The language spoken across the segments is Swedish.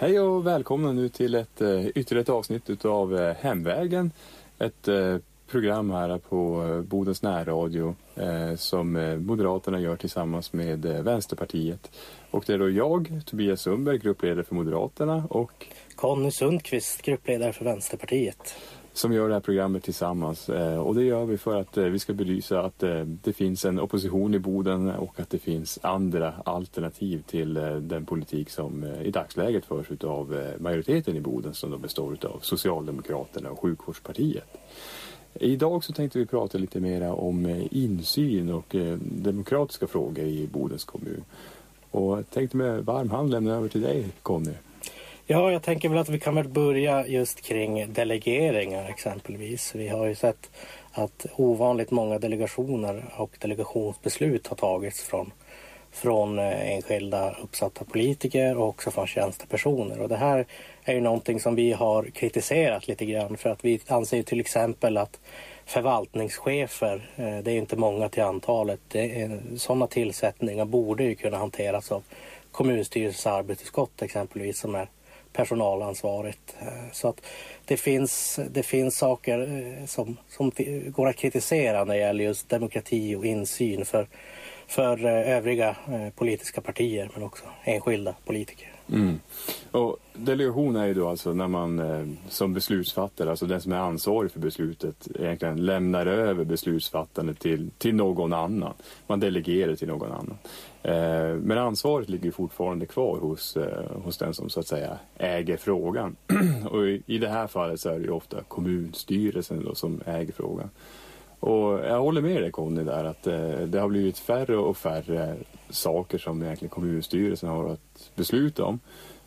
Hej och välkomna nu till ytterligare ett avsnitt av Hemvägen. Ett program här på Bodens närradio som Moderaterna gör tillsammans med Vänsterpartiet. Och det är då jag, Tobias Sundberg, gruppledare för Moderaterna, och Conny Sundqvist, gruppledare för Vänsterpartiet, som gör det här programmet tillsammans. Och det gör vi för att vi ska belysa att det finns en opposition i Boden och att det finns andra alternativ till den politik som i dagsläget förs av majoriteten i Boden, som då består av Socialdemokraterna och Sjukvårdspartiet. Idag så tänkte vi prata lite mer om insyn och demokratiska frågor i Bodens kommun. Och jag tänkte med varm hand lämna över till dig, Conny. Ja, jag tänker väl att vi kan väl börja just kring delegeringar exempelvis. Vi har ju sett att ovanligt många delegationer och delegationsbeslut har tagits från enskilda uppsatta politiker och också från tjänstepersoner. Och det här är ju någonting som vi har kritiserat lite grann, för att vi anser till exempel att förvaltningschefer, det är inte många till antalet, sådana tillsättningar borde ju kunna hanteras av kommunstyrelsens arbetsutskott exempelvis, som är personalansvarigt. Så att det finns saker som går att kritisera när det gäller just demokrati och insyn för övriga politiska partier, men också enskilda politiker. Mm. Och delegation är ju då alltså när man som beslutsfattare, alltså den som är ansvarig för beslutet, egentligen lämnar över beslutsfattandet till någon annan. Man delegerar till någon annan. Men ansvaret ligger fortfarande kvar hos den som så att säga äger frågan. Och i det här fallet så är det ju ofta kommunstyrelsen då som äger frågan. Och jag håller med dig, Conny, där att det har blivit färre och färre saker som egentligen kommunstyrelsen har att besluta om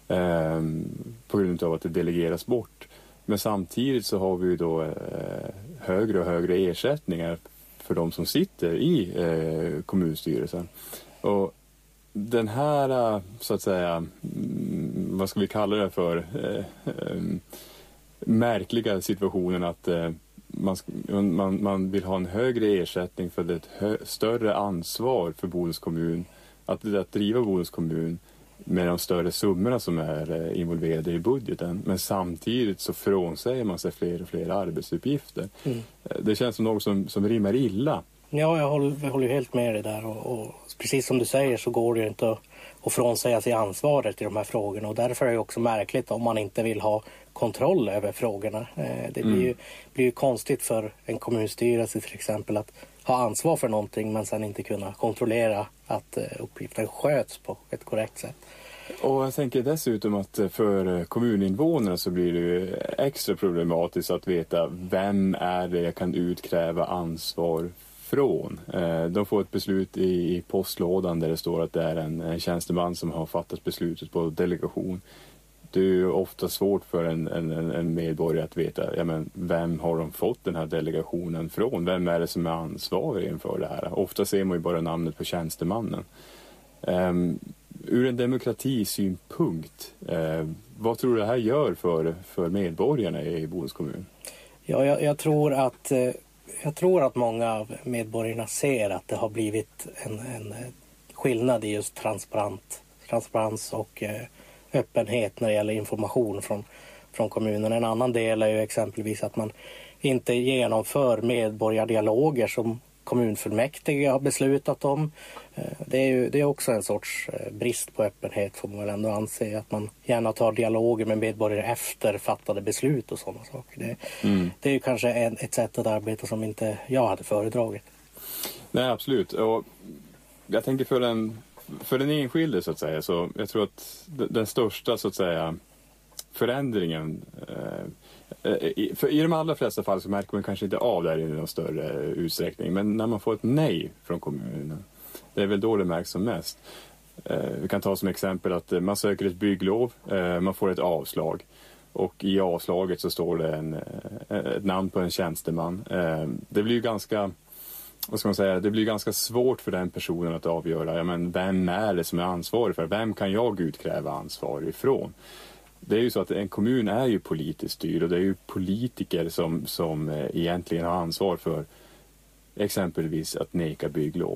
på grund av att det delegeras bort. Men samtidigt så har vi ju då högre och högre ersättningar för de som sitter i kommunstyrelsen. Och den här så att säga, vad ska vi kalla det för, märkliga situationen att man vill ha en högre ersättning för ett större ansvar för Bodens kommun, att driva Bodens kommun med de större summorna som är involverade i budgeten, men samtidigt så frånsäger man sig fler och fler arbetsuppgifter. Det känns som något som rimmar illa. Ja, jag håller helt med dig där, och precis som du säger så går det ju inte att frånsäga sig ansvaret i de här frågorna, och därför är det också märkligt om man inte vill ha kontroll över frågorna. Det blir ju konstigt för en kommunstyrelse till exempel att ha ansvar för någonting men sen inte kunna kontrollera att uppgiften sköts på ett korrekt sätt. Och jag tänker dessutom att för kommuninvånarna så blir det ju extra problematiskt att veta vem är det jag kan utkräva ansvar från. De får ett beslut i postlådan där det står att det är en tjänsteman som har fattat beslutet på delegation. Det är ju ofta svårt för en medborgare att veta, men vem har de fått den här delegationen från? Vem är det som är ansvarig inför det här? Ofta ser man ju bara namnet på tjänstemannen. Ur en demokratisynpunkt, vad tror du det här gör för medborgarna i Bodens kommun? Ja, jag tror att många av medborgarna ser att det har blivit en skillnad i just transparens och öppenhet när det gäller information från kommunen. En annan del är ju exempelvis att man inte genomför medborgardialoger som kommunfullmäktige har beslutat om. Det är också en sorts brist på öppenhet, får man väl ändå anse, att man gärna tar dialoger med medborgare efter fattade beslut och sådana saker. Det är ju kanske ett sätt att arbeta som inte jag hade föredragit. Nej, absolut. Och jag tänker för den enskilde så att säga, så jag tror att den största så att säga förändringen för i de allra flesta fall så märker man kanske inte av det här i någon större utsträckning, men när man får ett nej från kommunen, det är väl då det märks som mest. Vi kan ta som exempel att man söker ett bygglov, man får ett avslag, och i avslaget så står det ett namn på en tjänsteman. Det blir ju ganska, vad ska man säga, det blir ganska svårt för den personen att avgöra, men vem är det som är ansvarig för? Vem kan jag utkräva ansvar ifrån? Det är ju så att en kommun är ju politiskt styrd, och det är ju politiker som egentligen har ansvar för exempelvis att neka bygglov.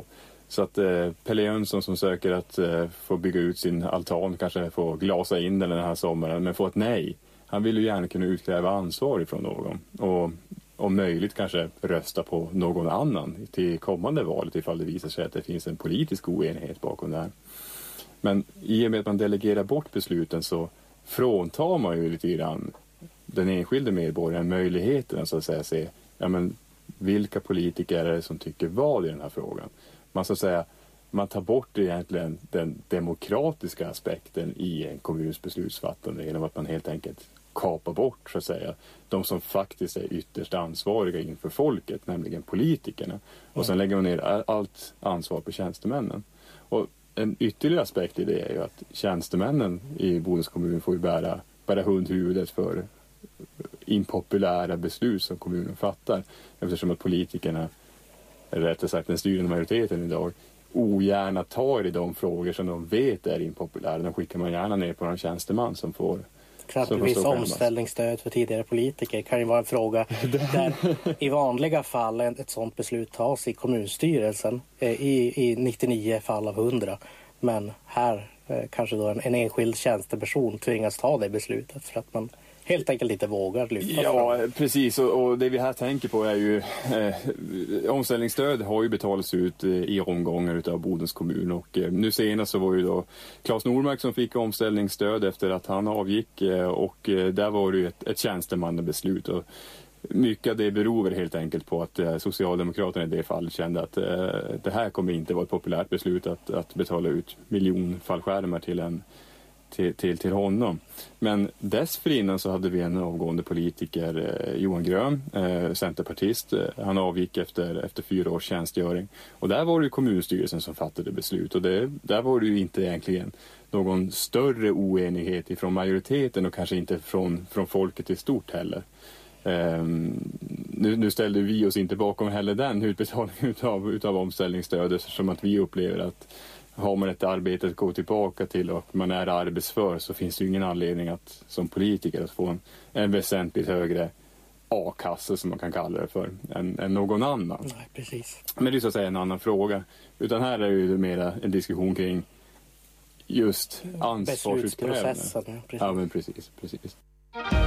Så att Pelle Jönsson som söker att få bygga ut sin altan, kanske få glasa in den här sommaren, men få ett nej. Han vill ju gärna kunna utkräva ansvar ifrån någon. Och om möjligt kanske rösta på någon annan till kommande valet ifall det visar sig att det finns en politisk oenighet bakom det här. Men i och med att man delegerar bort besluten så fråntar man ju lite grann den enskilde medborgaren möjligheten att så att säga se vilka politiker är det som tycker vad i den här frågan. Man så att säga, man tar bort egentligen den demokratiska aspekten i en kommuns beslutsfattande genom att man helt enkelt kapar bort så att säga de som faktiskt är ytterst ansvariga inför folket, nämligen politikerna. Och sen lägger man ner allt ansvar på tjänstemännen. Och en ytterligare aspekt i det är ju att tjänstemännen i Bodens kommun får ju bära hundhuvudet för impopulära beslut som kommunen fattar, eftersom att politikerna, eller rättare sagt den styrande majoriteten idag, ogärna tar i de frågor som de vet är impopulära. De skickar man gärna ner på en tjänsteman som får exempelvis omställningsstöd för tidigare politiker kan ju vara en fråga där i vanliga fall ett sådant beslut tas i kommunstyrelsen i 99 fall av 100. Men här kanske då en enskild tjänsteperson tvingas ta det beslutet för att man helt enkelt inte vågar lyfta. Ja, precis. Och det vi här tänker på är ju omställningsstöd har ju betalats ut i omgångar utav Bodens kommun. Och nu senast så var ju då Claes Normark som fick omställningsstöd efter att han avgick. Och där var det ju ett tjänstemannabeslut. Och mycket av det beror väl helt enkelt på att Socialdemokraterna i det fallet kände att det här kommer inte vara ett populärt beslut att betala ut miljonfallskärmar till honom. Men dessförinnan så hade vi en avgående politiker, Johan Grön, centerpartist. Han avgick efter 4 års tjänstgöring. Och där var det kommunstyrelsen som fattade beslut. Och där var det ju inte egentligen någon större oenighet ifrån majoriteten och kanske inte från folket i stort heller. Nu ställde vi oss inte bakom heller den utbetalningen utav omställningsstödet, som att vi upplever att har man ett arbete att gå tillbaka till och man är arbetsför, så finns det ju ingen anledning att som politiker att få en väsentligt högre a-kassa som man kan kalla det för än någon annan. Nej, precis. Men det är så att säga en annan fråga. Utan här är ju mera en diskussion kring just ansvarsutkrävande. Beslutsprocessen. Ja, men precis.